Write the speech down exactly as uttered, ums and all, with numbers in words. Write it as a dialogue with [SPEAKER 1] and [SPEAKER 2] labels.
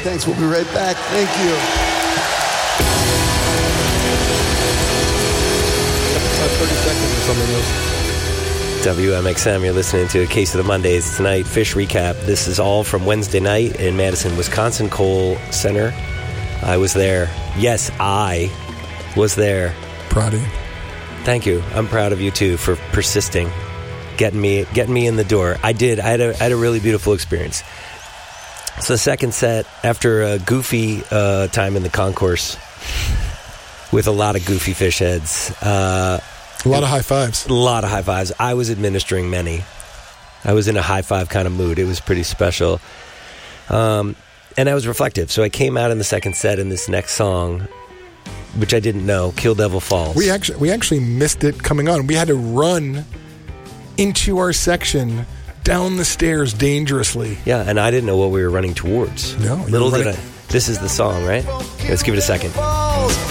[SPEAKER 1] Thanks. We'll be right back. Thank you.
[SPEAKER 2] thirty seconds or something else.
[SPEAKER 3] W M X M, you're listening to A Case of the Mondays tonight. Fish recap. This is all from Wednesday night in Madison, Wisconsin Kohl Center. I was there. Yes, I was there.
[SPEAKER 2] Proud of you.
[SPEAKER 3] Thank you. I'm proud of you too for persisting, getting me, getting me in the door. I did. I had a, I had a really beautiful experience. So the second set, after a goofy uh, time in the concourse with a lot of goofy fish heads. Uh,
[SPEAKER 2] A lot of high fives.
[SPEAKER 3] A lot of high fives. I was administering many. I was in a high five kind of mood. It was pretty special. Um, and I was reflective. So I came out in the second set in this next song, which I didn't know, Kill Devil Falls.
[SPEAKER 2] We actually we actually missed it coming on. We had to run into our section down the stairs dangerously.
[SPEAKER 3] Yeah, and I didn't know what we were running towards.
[SPEAKER 2] No.
[SPEAKER 3] Little did
[SPEAKER 2] running-
[SPEAKER 3] I. This is the song, right? Let's give it a second.